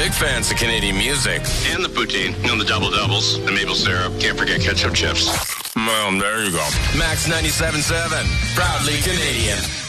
big fans of Canadian music. And the poutine. The double-doubles, the maple syrup. Can't forget ketchup chips. Well, there you go. Max 97.7. Proudly Canadian.